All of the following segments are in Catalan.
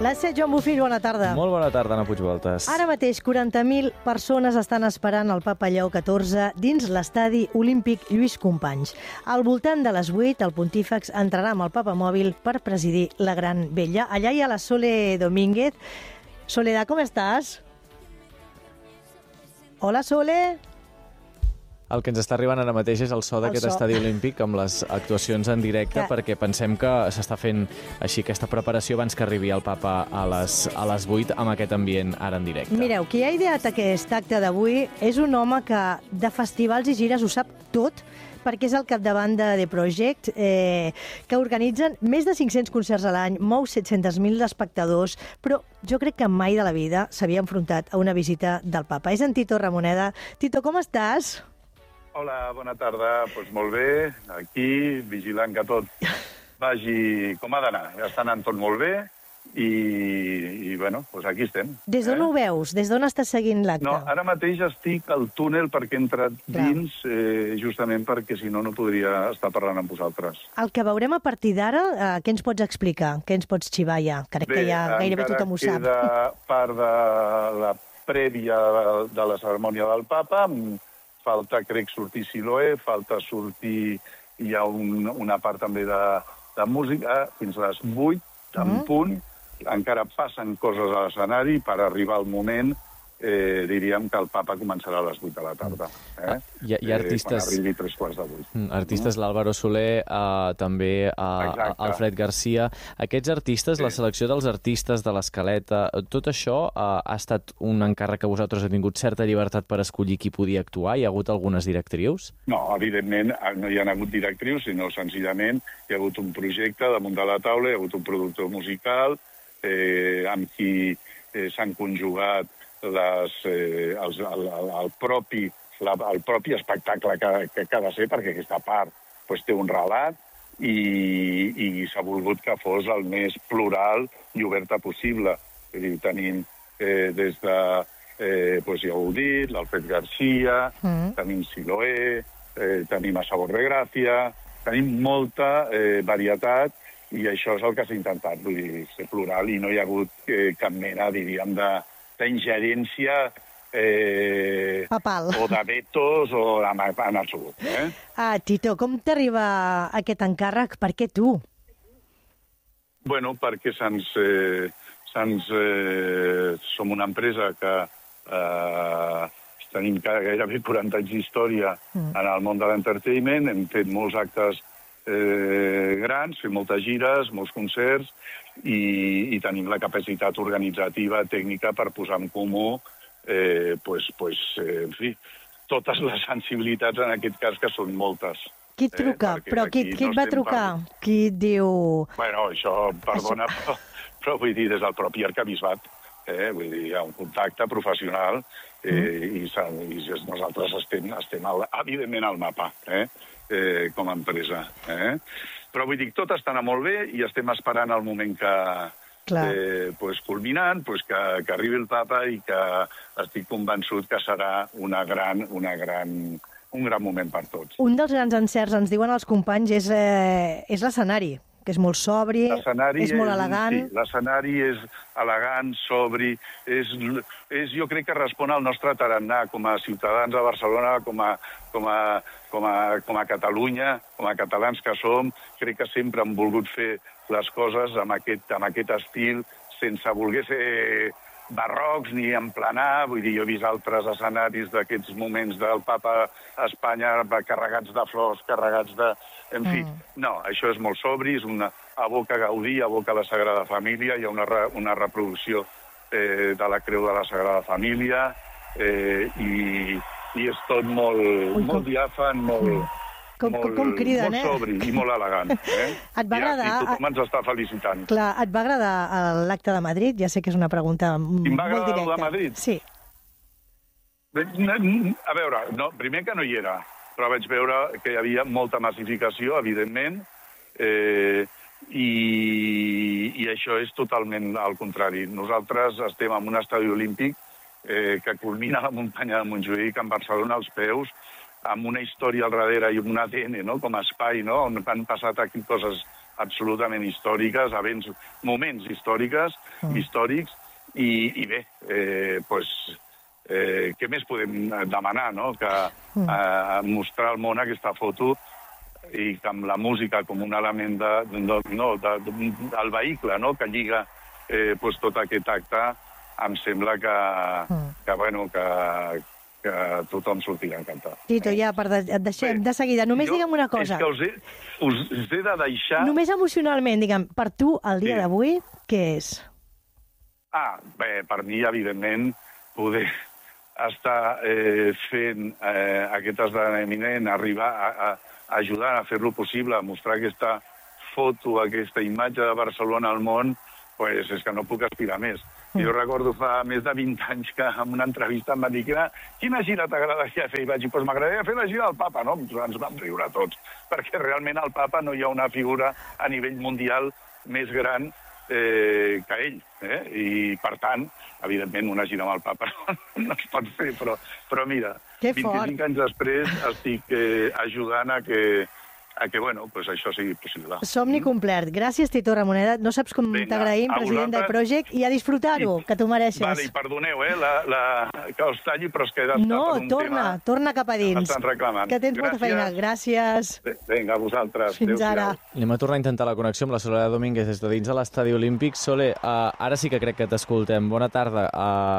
Les 7, Joan Bofill, bona tarda. Molt bona tarda, Anna Puigvoltes. Ara mateix 40.000 persones estan esperant el Papa Lleó XIV dins l'estadi olímpic Lluís Companys. Al voltant de les 8, el pontífex entrarà amb el Papa mòbil per presidir la Gran Vella. Allà hi ha la Sole Domínguez. Soledad, com estàs? Hola, Sole. El que ens està arribant ara mateix és el so d'aquest estadi olímpic amb les actuacions en directe, perquè pensem que s'està fent així aquesta preparació abans que arribi el Papa a les 8 amb aquest ambient ara en directe. Mireu, qui ha ideat aquest acte d'avui és un home que de festivals i gires ho sap tot, perquè és al capdavant de The Project, que organitzen més de 500 concerts a l'any, mou 700.000 espectadors, però jo crec que mai de la vida s'havia enfrontat a una visita del Papa. És en Tito Ramoneda. Tito, com estàs? Hola, bona tarda. Doncs molt bé, aquí, vigilant que tot vagi com ha d'anar. Ja està anant tot molt bé i bueno, doncs aquí estem. Des d'on ho veus? Des d'on estàs seguint l'acte? No, ara mateix estic al túnel perquè he entrat dins, justament perquè si no, no podria estar parlant amb vosaltres. El que veurem a partir d'ara, què ens pots explicar? Què ens pots xivar ja? Crec que ja gairebé tothom ho sap. Bé, encara queda part de la prèvia de la cerimònia del Papa. Falta, crec, sortir Siloé, falta sortir... Hi ha una part també de música, fins a les 8, en punt. Encara passen coses a l'escenari per arribar al moment, diríem que el Papa començarà a les 8 de la tarda. Hi ha artistes... Quan arribi 3:15. Artistes, l'Álvaro Soler, també Alfred Garcia. Aquests artistes, la selecció dels artistes de l'Escaleta, tot això ha estat un encàrrec que vosaltres heu tingut certa llibertat per escollir qui podia actuar? Hi ha hagut algunes directrius? No, evidentment no hi ha hagut directrius, sinó senzillament hi ha hagut un projecte damunt de la taula, hi ha hagut un productor musical amb qui s'han conjugat el propi espectacle que ha de ser, perquè aquesta part té un relat i s'ha volgut que fos el més plural i oberta possible. Tenim des de, ja ho heu dit, l'Alfred Garcia, tenim Siloé, tenim a Sabor de Gràcia, tenim molta varietat i això és el que s'ha intentat, vull dir, ser plural i no hi ha hagut cap mena, diríem, d'ingerència papal o de vetos o en absolut. Tito, com t'arriba aquest encàrrec? Per què tu? Bueno, perquè som una empresa que tenim gairebé 40 anys d'història en el món de l'entertainment, hem fet molts actes grans, fem moltes gires, molts concerts i tenim la capacitat organitzativa, tècnica per posar en comú en fi, totes les sensibilitats en aquest cas, que són moltes. Qui et truca? Però qui et va trucar? Qui et diu... Bueno, això, perdona, però vull dir, des del propi arquebisbat. Vull dir, hi ha un contacte professional i nosaltres estem evidentment al mapa, com a empresa. Però vull dir, tot està anant molt bé i estem esperant el moment culminant, que arribi el Papa i que estic convençut que serà un gran moment per tots. Un dels grans encerts, ens diuen els companys, és l'escenari, que és molt sobri, és molt elegant. Sí, l'escenari és elegant, sobri, jo crec que respon al nostre tarannà com a ciutadans de Barcelona, com a Catalunya, com a catalans que som. Crec que sempre hem volgut fer les coses amb aquest estil, sense voler ser barrocs ni emplenar. Vull dir, jo he vist altres escenaris d'aquests moments del Papa a Espanya carregats de flors, carregats de... En fi, no, això és molt sobri, aboca Gaudí, aboca la Sagrada Família, hi ha una reproducció de la Creu de la Sagrada Família i és tot molt diàfan, com criden, molt sobri i molt elegant. Et va agradar... I tothom ens està felicitant. Clar, et va agradar l'acte de Madrid? Ja sé que és una pregunta molt directa. Em va agradar el de Madrid? Sí. A veure, primer que no hi era, però vaig veure que hi havia molta massificació, evidentment, i això és totalment al contrari. Nosaltres estem en un estadi olímpic que culmina la muntanya de Montjuïc, en Barcelona, als peus, amb una història al darrere i un ADN, no?, com a espai, no?, on han passat aquí coses absolutament històriques, moments històrics, i bé, què més podem demanar, no? Que mostrar al món aquesta foto i que amb la música com un element del vehicle, no? Que lliga tot aquest acte, em sembla que tothom sortirà encantat. Tito, ja, et deixem de seguida. Només digue'm una cosa. És que us he de deixar... Només emocionalment, digue'm, per tu, el dia d'avui, què és? Bé, per mi, evidentment, poder estar fent aquest esdeveniment, arribar a ajudar a fer-lo possible, a mostrar aquesta foto, aquesta imatge de Barcelona al món, és que no puc aspirar més. Jo recordo fa més de 20 anys que en una entrevista em va dir quina gira t'agradaria fer? I vaig dir, m'agradaria fer la gira del papa, no? Ens vam riure tots, perquè realment al papa no hi ha una figura a nivell mundial més gran que ell. I, per tant, evidentment, una gira amb el papa no es pot fer, però mira, 25 anys després estic ajudant a que això sigui possible. Somni complert. Gràcies, Tito Ramoneda. No saps com t'agraïm, president del Project, i a disfrutar-ho, que t'ho mereixes. Vale, i perdoneu, que us talli, però és que he d'estar per un tema... No, torna cap a dins. Estan reclamant. Que tens molta feina. Gràcies. Vinga, a vosaltres. Fins ara. Anem a tornar a intentar la connexió amb la Soledad Domínguez des de dins de l'Estadi Olímpic. Sole, ara sí que crec que t'escoltem. Bona tarda.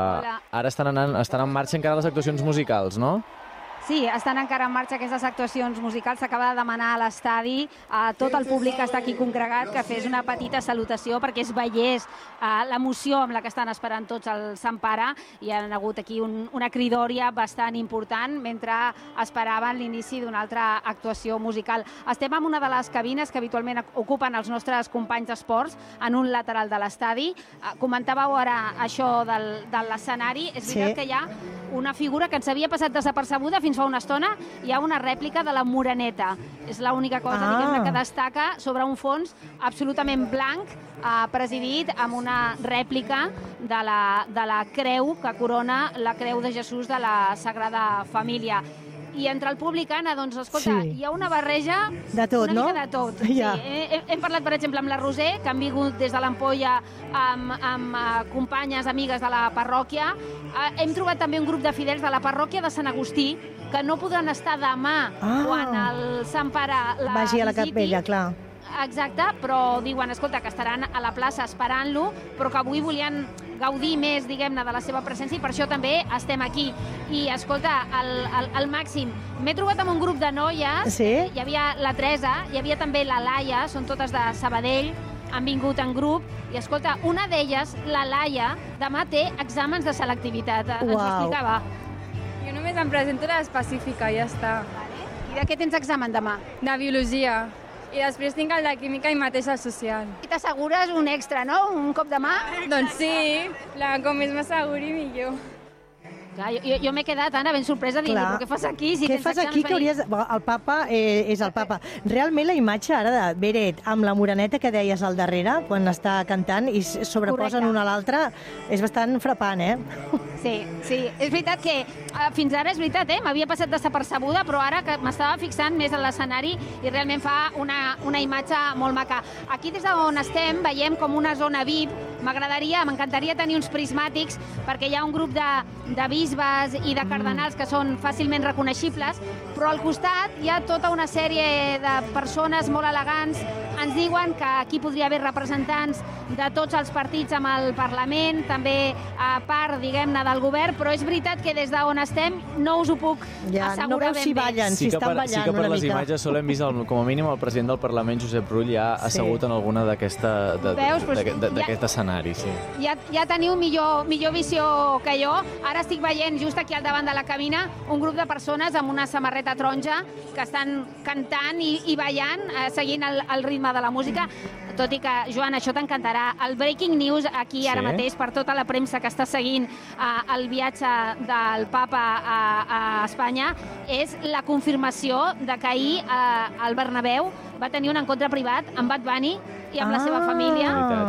Ara estan en marxa encara les actuacions musicals, no? Sí, estan encara en marxa aquestes actuacions musicals. S'acaba de demanar a l'estadi a tot el públic que està aquí congregat que fes una petita salutació perquè es veiés l'emoció amb la que estan esperant tots el Sant Pare. Hi ha hagut aquí una cridòria bastant important mentre esperaven l'inici d'una altra actuació musical. Estem en una de les cabines que habitualment ocupen els nostres companys d'esports en un lateral de l'estadi. Comentàveu ara això de l'escenari. És veritat que hi ha una figura que ens havia passat desapercebuda fins fa una estona. Hi ha una rèplica de la Moreneta. És l'única cosa diguem-ne que destaca sobre un fons absolutament blanc, presidit amb una rèplica de la creu que corona la creu de Jesús de la Sagrada Família. I entre el públic, Anna, doncs, escolta, hi ha una barreja de tot, una mica de tot. Sí. Hem parlat, per exemple, amb la Roser, que han vingut des de l'Ampolla amb companyes, amigues de la parròquia. Hem trobat també un grup de fidels de la parròquia de Sant Agustí que no podran estar demà quan el Sant Pare la vagi a la capella, clar. Exacte, però diuen, escolta, que estaran a la plaça esperant-lo, però que avui volien gaudir més, diguem-ne, de la seva presència i per això també estem aquí. I, escolta, al màxim, m'he trobat amb un grup de noies, hi havia la Teresa, hi havia també la Laia, són totes de Sabadell, han vingut en grup, i escolta, una d'elles, la Laia, demà té exàmens de selectivitat, ens ho explicava. Jo només em presento a l'específica, ja està. I de què tens examen demà? De biologia. I després tinc el de química i mateix el social. I t'assegures un extra, no? Un cop de mà? Doncs sí, com més m'asseguri, millor. Clar, jo m'he quedat, Anna, ben sorpresa, dient, però què fas aquí? Què fas aquí? El papa és el papa. Realment la imatge ara de Beret amb la Moreneta que deies al darrere, quan està cantant i sobreposen una a l'altra, és bastant frapant, Sí. És veritat que fins ara és veritat, m'havia passat desapercebuda, però ara que m'estava fixant més en l'escenari i realment fa una imatge molt maca. Aquí des d'on estem veiem com una zona VIP. M'encantaria tenir uns prismàtics perquè hi ha un grup de bisbes i de cardenals que són fàcilment reconeixibles, però al costat hi ha tota una sèrie de persones molt elegants. Ens diuen que aquí podria haver representants de tots els partits amb el Parlament, també a part, diguem-ne, del govern, però és veritat que des d'on estem no us ho puc assegurar no veus si ballen, si estan ballant una mica. Sí que per les imatges hem vist, com a mínim, el president del Parlament, Josep Rull, ja assegut en alguna d'aquest escenari. Ja teniu millor visió que jo. Ara estic veient just aquí al davant de la cabina un grup de persones amb una samarreta taronja que estan cantant i ballant, seguint el ritme de la música, tot i que, Joan, això t'encantarà. El breaking news aquí ara mateix per tota la premsa que està seguint el viatge del papa a Espanya és la confirmació de que ahir al Bernabéu va tenir un encontre privat amb Bad Bunny i amb la seva família. És veritat.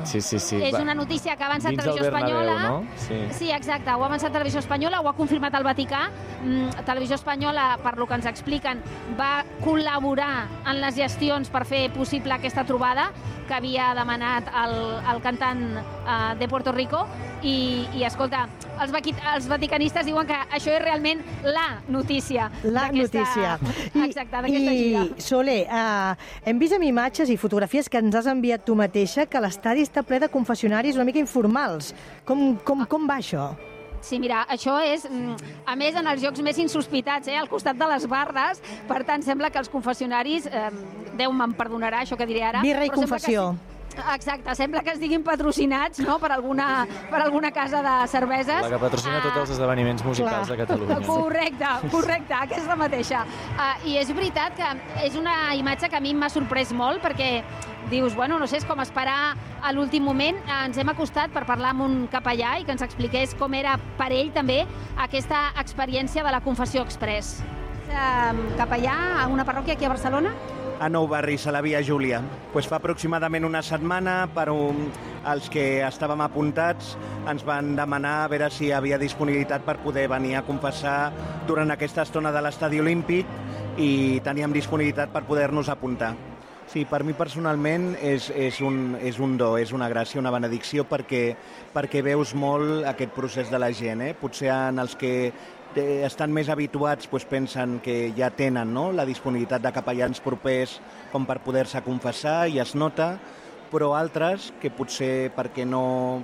veritat, sí. És una notícia que ha avançat dins Televisió el Bernabéu, Espanyola. no? Sí, exacte, ho ha avançat Televisió Espanyola, ho ha confirmat el Vaticà. Televisió Espanyola, per lo que ens expliquen, va col·laborar en les gestions per fer possible aquesta trobada que havia demanat el cantant de Puerto Rico i escolta, els vaticanistes diuen que això és realment la notícia. La notícia. Exacte, d'aquesta gira. I, Sole, hem vist amb imatges i fotografies que ens has enviat tu mateixa que l'estadi està ple de confessionaris una mica informals. Com va això? Sí, mira, això és, a més, en els llocs més insospitats, al costat de les barres. Per tant, sembla que els confessionaris, Déu me'n perdonarà això que diré ara... Birra i confessió. Exacte, sembla que estiguin patrocinats, no?, per alguna casa de cerveses. La que patrocina tots els esdeveniments musicals de Catalunya. Correcte, aquesta mateixa. I és veritat que és una imatge que a mi m'ha sorprès molt, perquè dius, bueno, no sé, és com esperar a l'últim moment. Ens hem acostat per parlar amb un capellà i que ens expliqués com era per ell també aquesta experiència de la Confessió Express. Capellà a una parròquia aquí a Barcelona? A Nou Barris, a la Via Júlia. Fa aproximadament una setmana, els que estàvem apuntats ens van demanar a veure si hi havia disponibilitat per poder venir a confessar durant aquesta estona de l'Estadi Olímpic i teníem disponibilitat per poder-nos apuntar. Sí, per mi personalment és un do, és una gràcia, una benedicció, perquè veus molt aquest procés de la gent. Potser en els que estan més habituats pensen que ja tenen la disponibilitat de capellans propers com per poder-se confessar i es nota, però altres que potser perquè no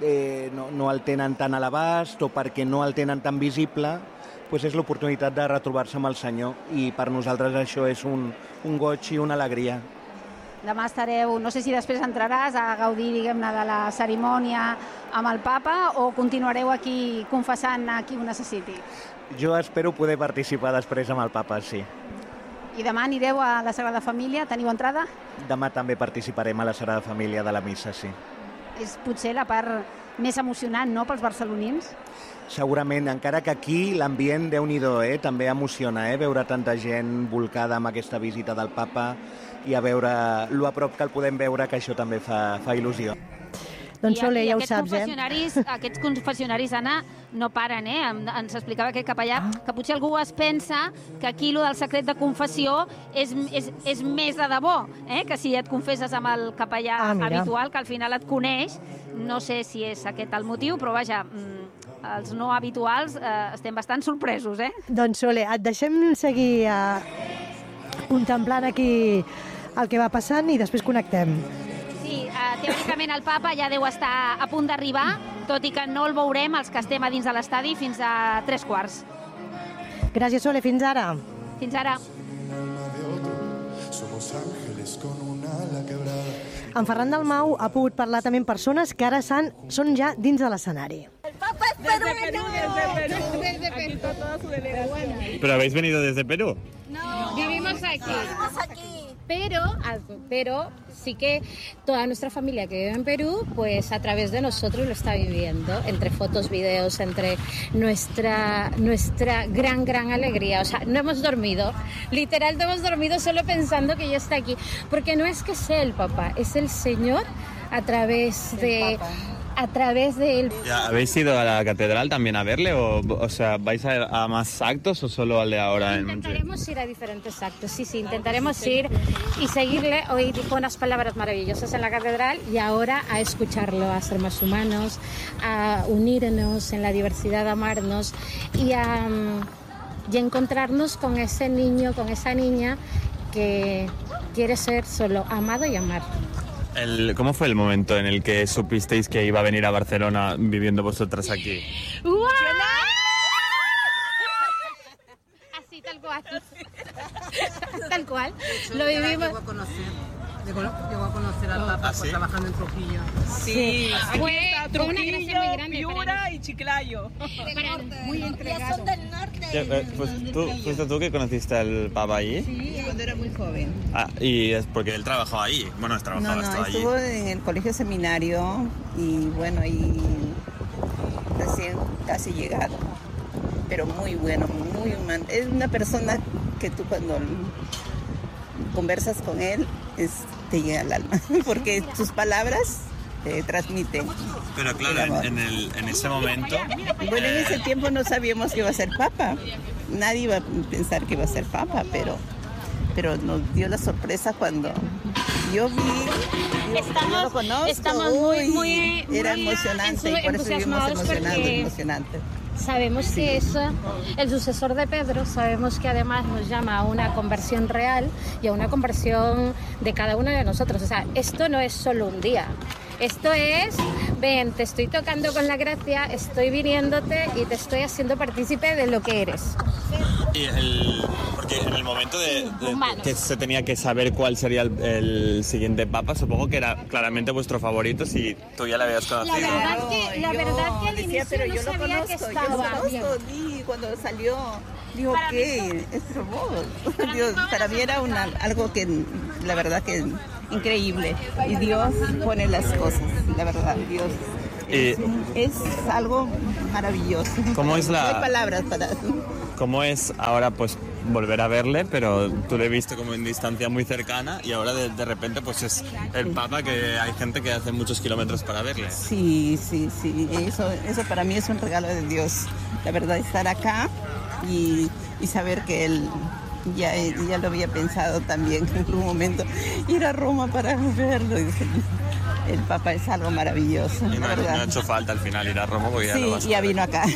el tenen tan a l'abast o perquè no el tenen tan visible, és l'oportunitat de retrobar-se amb el Senyor i per nosaltres això és un goig i una alegria. Demà estareu, no sé si després entraràs a gaudir, diguem-ne, de la cerimònia amb el papa o continuareu aquí confessant a qui ho necessiti? Jo espero poder participar després amb el papa, sí. I demà anireu a la Sagrada Família? Teniu entrada? Demà també participarem a la Sagrada Família de la missa, sí. És potser la part més emocionant, no?, pels barcelonins? Segurament, encara que aquí l'ambient, Déu-n'hi-do, també emociona, veure tanta gent volcada amb aquesta visita del papa i a veure lo a prop que el podem veure, que això també fa il·lusió. Doncs Sole, ja ho saps, Aquests confessionaris, Anna, no paren, Ens explicava aquest capellà que potser algú es pensa que aquí lo del secret de confessió és més de debò, que si et confesses amb el capellà habitual, que al final et coneix. No sé si és aquest el motiu, però vaja, els no habituals estem bastant sorpresos, Doncs Sole, et deixem seguir contemplant aquí el que va passant i després connectem. Sí, teòricament el papa ja deu estar a punt d'arribar, tot i que no el veurem els que estem a dins de l'estadi fins a 3:15. Gràcies, Sole, fins ara. Fins ara. En Ferran Dalmau ha pogut parlar també amb persones que ara són ja dins de l'escenari. El papa es peruano. Desde Perú. Aquí está toda su delegación. ¿Pero habéis venido desde Perú? No, vivimos aquí. Pero sí que toda nuestra familia que vive en Perú, pues a través de nosotros lo está viviendo, entre fotos, videos, entre nuestra gran alegría. O sea, no hemos dormido, literal no hemos dormido solo pensando que ya está aquí, porque no es que sea el Papa, es el Señor a través de él. ¿Habéis ido a la catedral también a verle? O sea, ¿vais a más actos o solo al de ahora? Intentaremos ir a diferentes actos, sí, intentaremos ir y seguirle. Hoy dijo unas palabras maravillosas en la catedral y ahora a escucharlo, a ser más humanos, a unirnos en la diversidad, a amarnos y a encontrarnos con ese niño, con esa niña que quiere ser solo amado y amar. ¿Cómo fue el momento en el que supisteis que iba a venir a Barcelona viviendo vosotras aquí? ¡Wow! Así, tal cual. Tal cual. Lo vivimos. Llegó a conocer al Papa trabajando en Trujillo. Sí. Aquí está Trujillo, una gracia muy grande, Piura y Chiclayo. Muy entregado. Son del norte. ¿Fuiste tú que conociste al Papa allí? Sí, cuando era muy joven. Y es porque él trabajó allí. Bueno, trabajabas tú allí. Estuvo en el colegio seminario y bueno, y recién casi llegado. Pero muy bueno, muy humano. Es una persona que tú cuando conversas con él te llega al alma, porque sus palabras te transmite. Pero claro, en ese momento... Bueno, en ese tiempo no sabíamos que iba a ser papa. Nadie iba a pensar que iba a ser papa, pero nos dio la sorpresa cuando yo vi, yo lo conozco, estamos muy era emocionante y por eso vivimos emocionante. Sabemos que es el sucesor de Pedro, sabemos que además nos llama a una conversión real y a una conversión de cada uno de nosotros. O sea, esto no es solo un día. Esto es, ven, te estoy tocando con la gracia, estoy viniéndote y te estoy haciendo partícipe de lo que eres. Porque en el momento de que se tenía que saber cuál sería el siguiente papa, supongo que era claramente vuestro favorito si tú ya le habías conocido. La verdad que al inicio pero no yo lo sabía conozco, que estaba bien. Y cuando salió, digo, ¿qué? Es robot. Dios, para mí era algo que, la verdad que increíble. Y Dios pone las cosas, la verdad, Dios. Es algo maravilloso. ¿Cómo es No hay palabras para... ¿Cómo es ahora pues volver a verle, pero tú le viste como en distancia muy cercana y ahora de repente pues es el Papa que hay gente que hace muchos kilómetros para verle? Sí. Eso para mí es un regalo de Dios. La verdad, estar acá y saber que Él ya lo había pensado también en un momento. Ir a Roma para verlo. El Papa es algo maravilloso. Y no ha hecho falta al final ir a Roma porque ya lo vas a ver. Ya vino acá.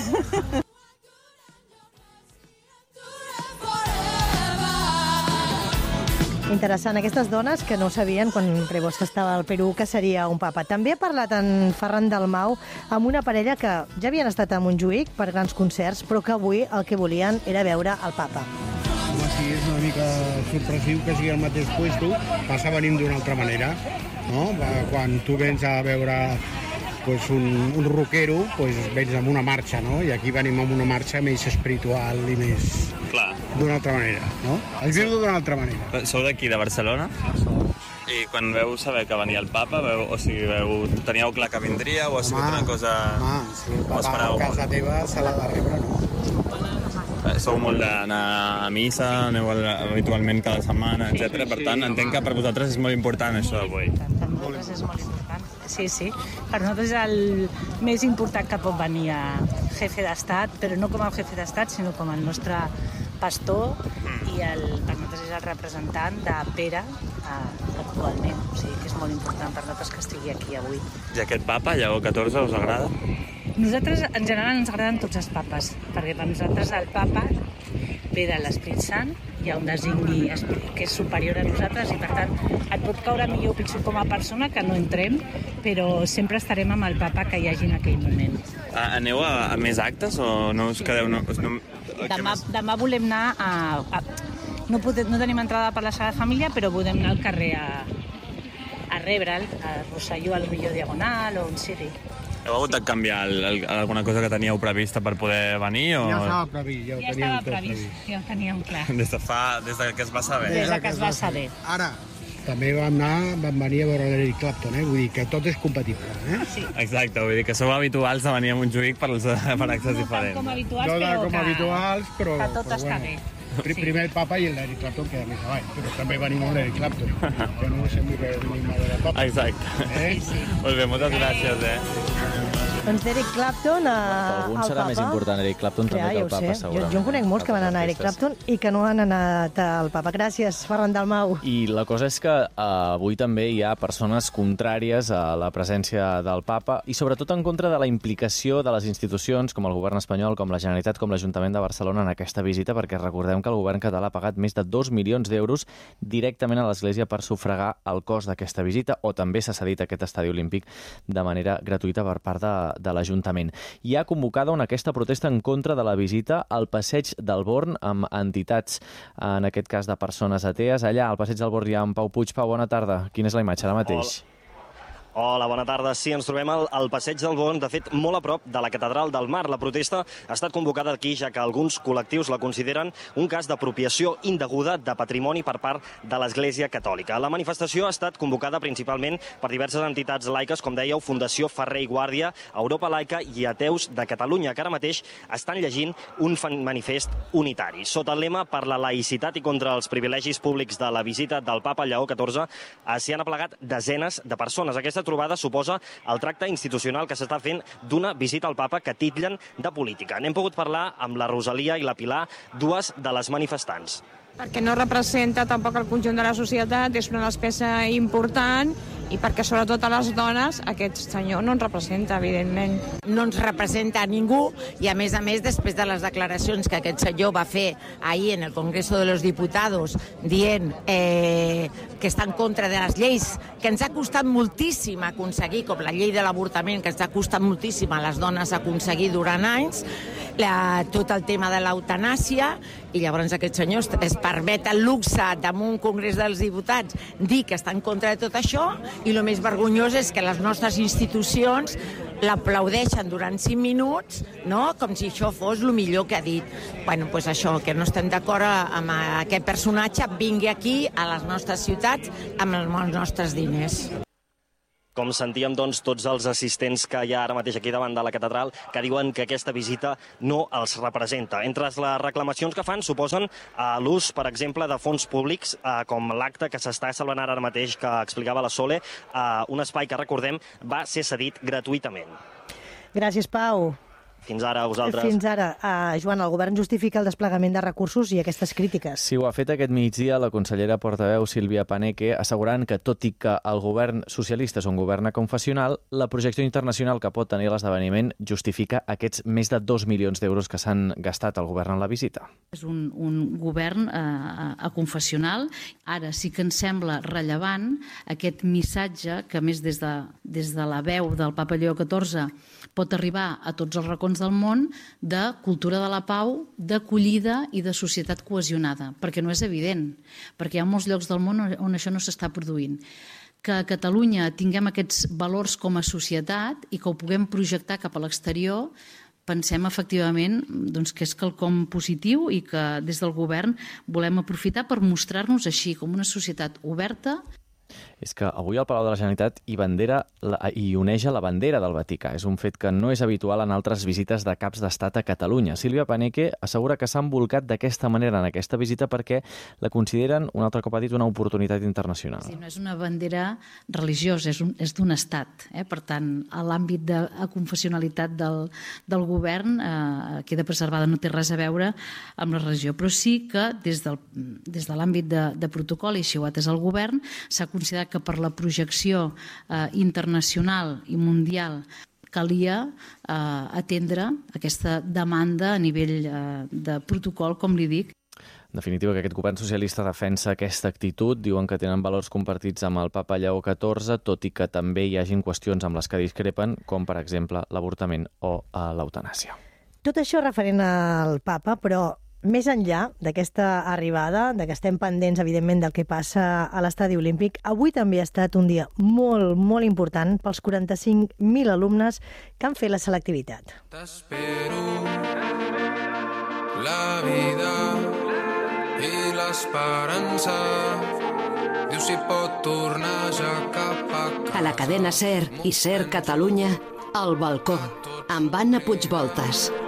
Interessant, aquestes dones que no sabien quan Rebost estava al Perú que seria un papa. També ha parlat en Ferran Dalmau amb una parella que ja havien estat a Montjuïc per grans concerts, però que avui el que volien era veure el papa. Home, sí, és una mica sorpresiu que sigui el mateix puesto, passa venim d'una altra manera, no? Quan tu vens a veure pues, un rockero, pues, vens amb una marxa, no? I aquí venim amb una marxa més espiritual i més... Clar. D'una altra manera, no? El viu d'una altra manera. Sou d'aquí, de Barcelona? I quan veu saber que venia el papa, teníeu clar que vindria o ha sigut una cosa... Home, si el papa a casa teva se l'ha de rebre, no? Sou molt d'anar a missa, aneu habitualment cada setmana, etc. Per tant, entenc que per vosaltres és molt important això d'avui. Per nosaltres és molt important. Sí. Per nosaltres és el més important que pot venir a jefe d'estat, però no com a jefe d'estat, sinó com el nostre pastor i per nosaltres és el representant de Pere actualment. O sigui que és molt important per nosaltres que estigui aquí avui. I aquest papa, Lleó XIV, us agrada? Nosaltres, en general, ens agraden tots els papes, perquè per nosaltres el papa ve de l'Esprit Sant, hi ha un designi que és superior a nosaltres i, per tant, et pot caure millor o pitjor com a persona que no entrem, però sempre estarem amb el papa que hi hagi en aquell moment. Aneu a més actes o no us quedeu... Demà volem anar a... No tenim entrada per la Sagrada Família, però podem anar al carrer a rebre'l, a Rosselló, al millor Diagonal o on sigui. Heu hagut de canviar alguna cosa que teníeu prevista per poder venir? O... Ja estava previst, ja ho teníem. Ja ho teníem clar. Des de que es va saber. Des que es va saber. Ara, també vam venir a veure l'Eric Clapton, vull dir que tot és compatible. Sí. Exacte, vull dir que sou habituals de venir a Montjuïc per actes diferents. No com habituals, però que tot està bé. Primer el Papa i l'Eric Clapton queda més avall, però també venim amb l'Eric Clapton, que no sembla que venim a veure el Papa. Exacte. Molt bé, moltes gràcies. Doncs d'Eric Clapton al Papa... Algun serà més important Eric Clapton també que el Papa, segurament. Jo en conec molts que van anar a Eric Clapton i que no han anat al Papa. Gràcies, Ferran Dalmau. I la cosa és que avui també hi ha persones contràries a la presència del Papa i sobretot en contra de la implicació de les institucions com el govern espanyol, com la Generalitat, com l'Ajuntament de Barcelona en aquesta visita, perquè recordem que el govern català ha pagat més de 2 milions d'euros directament a l'Església per sufragar el cost d'aquesta visita, o també s'ha cedit aquest estadi olímpic de manera gratuïta per part de l'Ajuntament. Hi ha convocada aquesta protesta en contra de la visita al Passeig del Born amb entitats, en aquest cas de persones atees. Allà, al Passeig del Born hi ha en Pau Puig. Pau, bona tarda. Quina és la imatge ara mateix? Hola, bona tarda. Sí, ens trobem al Passeig del Born, de fet, molt a prop de la Catedral del Mar. La protesta ha estat convocada aquí, ja que alguns col·lectius la consideren un cas d'apropiació indeguda de patrimoni per part de l'Església Catòlica. La manifestació ha estat convocada principalment per diverses entitats laiques, com dèieu, Fundació Ferrer i Guàrdia, Europa Laica i Ateus de Catalunya, que ara mateix estan llegint un manifest unitari. Sota el lema per la laïcitat i contra els privilegis públics de la visita del Papa Lleó XIV, s'hi han aplegat desenes de persones. Aquestes Aquesta trobada suposa el tracte institucional que s'està fent d'una visita al papa que titllen de política. N'hem pogut parlar amb la Rosalia i la Pilar, dues de les manifestants. Perquè no representa tampoc el conjunt de la societat, és una despesa important i perquè sobretot a les dones aquest senyor no ens representa, evidentment. No ens representa a ningú i a més, després de les declaracions que aquest senyor va fer ahir en el Congreso de los Diputados dient que està en contra de les lleis que ens ha costat moltíssim aconseguir, com la llei de l'avortament, que ens ha costat moltíssim a les dones aconseguir durant anys, tot el tema de l'eutanàsia, i llavors aquest senyor es permet el luxe damunt un Congrés dels Diputats dir que està en contra de tot això, i el més vergonyós és que les nostres institucions l'aplaudeixen durant 5 minuts, no? Com si això fos el millor que ha dit. Bueno, doncs això, que no estem d'acord amb aquest personatge vingui aquí a les nostres ciutats amb els nostres diners. Com sentíem, doncs, tots els assistents que hi ha ara mateix aquí davant de la catedral que diuen que aquesta visita no els representa. Entre les reclamacions que fan suposen l'ús, per exemple, de fons públics, com l'acte que s'està celebrant ara mateix, que explicava la Sole, un espai que, recordem, va ser cedit gratuïtament. Gràcies, Pau. Fins ara, a vosaltres. Fins ara. Joan, el govern justifica el desplegament de recursos i aquestes crítiques. Sí, ho ha fet aquest migdia la consellera portaveu Sílvia Paneque, assegurant que, tot i que el govern socialista és un govern confessional, la projecció internacional que pot tenir l'esdeveniment justifica aquests més de 2 milions d'euros que s'han gastat al govern en la visita. És un govern confessional. Ara sí que ens sembla rellevant aquest missatge que, més des de la veu del papa Lleó XIV, pot arribar a tots els racons del món, de cultura de la pau, d'acollida i de societat cohesionada, perquè no és evident, perquè hi ha molts llocs del món on això no s'està produint. Que a Catalunya tinguem aquests valors com a societat i que ho puguem projectar cap a l'exterior, pensem efectivament que és quelcom positiu i que des del govern volem aprofitar per mostrar-nos així, com una societat oberta. És que avui al Palau de la Generalitat hi oneja la bandera del Vaticà. És un fet que no és habitual en altres visites de caps d'estat a Catalunya. Sílvia Paneque assegura que s'ha embolcat d'aquesta manera en aquesta visita perquè la consideren, un altre cop ha dit, una oportunitat internacional. Sí, no és una bandera religiosa, és d'un estat. Per tant, a l'àmbit de confessionalitat del govern queda preservada, no té res a veure amb la religió. Però sí que des de l'àmbit de protocol, i així ho ha atès el govern, s'ha considerat que per la projecció internacional i mundial calia atendre aquesta demanda a nivell de protocol, com li dic. En definitiva, que aquest govern socialista defensa aquesta actitud, diuen que tenen valors compartits amb el papa Lleó XIV, tot i que també hi hagin qüestions amb les que discrepen, com per exemple l'avortament o l'eutanàsia. Tot això referent al papa, però més enllà d'aquesta arribada, que estem pendents, evidentment, del que passa a l'estadi olímpic, avui també ha estat un dia molt, molt important pels 45.000 alumnes que han fet la selectivitat. T'espero, la vida i l'esperança, Diu si pot tornar ja cap a casa. A la cadena SER i SER Catalunya, El Balcó, amb Anna Puigvoltas.